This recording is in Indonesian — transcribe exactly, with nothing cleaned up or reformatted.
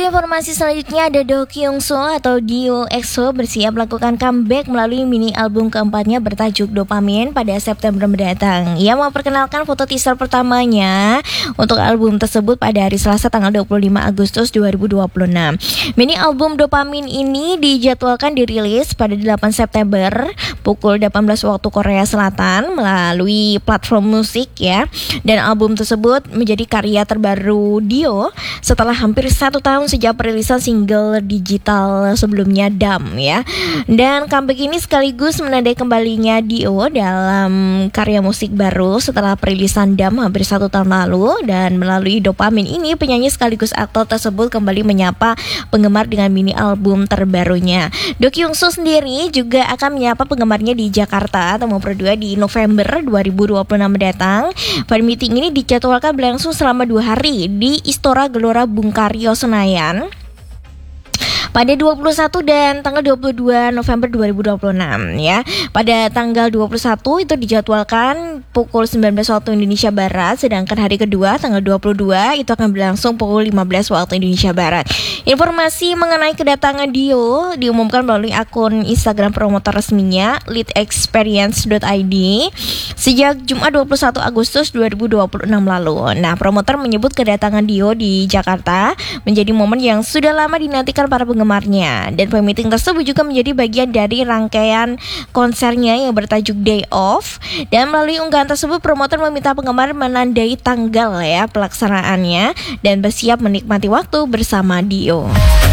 informasi selanjutnya ada Do Kyung Soo atau Dio EXO bersiap melakukan comeback melalui mini album keempatnya bertajuk Dopamin pada September mendatang. Ia memperkenalkan foto teaser pertamanya untuk album tersebut pada hari Selasa tanggal dua puluh lima Agustus dua ribu dua puluh enam. Mini album Dopamin ini dijadwalkan dirilis pada delapan September pukul delapan belas waktu Korea Selatan melalui platform musik ya. Dan album tersebut menjadi karya terbaru Dio setelah hampir satu tahun sejak perilisan single digital sebelumnya Damn ya. Dan comeback ini sekaligus menandai kembalinya Dio dalam karya musik baru setelah perilisan Damn hampir satu tahun lalu. Dan melalui Dopamin ini penyanyi sekaligus aktor tersebut kembali menyapa penggemar dengan mini album terbarunya. Do Kyung Soo sendiri juga akan menyapa penggemarnya di Jakarta temu berdua di November dua ribu dua puluh enam mendatang. Fan meeting ini dijadwalkan berlangsung selama dua hari di Istora Gelora Bung Karyo Senayan pada dua puluh satu dan tanggal dua puluh dua November dua ribu dua puluh enam ya. Pada tanggal dua puluh satu itu dijadwalkan pukul sembilan belas waktu Indonesia Barat, sedangkan hari kedua tanggal dua puluh dua itu akan berlangsung pukul lima belas waktu Indonesia Barat. Informasi mengenai kedatangan Dio diumumkan melalui akun Instagram promotor resminya lead experience dot i d sejak Jumat dua puluh satu Agustus dua ribu dua puluh enam lalu. Nah, promotor menyebut kedatangan Dio di Jakarta menjadi momen yang sudah lama dinantikan para penggemarnya, dan fan meeting tersebut juga menjadi bagian dari rangkaian konsernya yang bertajuk Day Off. Dan melalui unggahan tersebut promotor meminta penggemar menandai tanggal ya pelaksanaannya dan bersiap menikmati waktu bersama Dio.